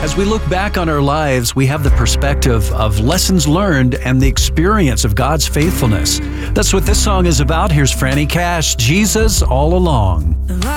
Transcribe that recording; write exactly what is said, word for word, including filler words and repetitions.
As we look back on our lives, we have the perspective of lessons learned and the experience of God's faithfulness. That's what this song is about. Here's Franny Cash, Jesus All Along.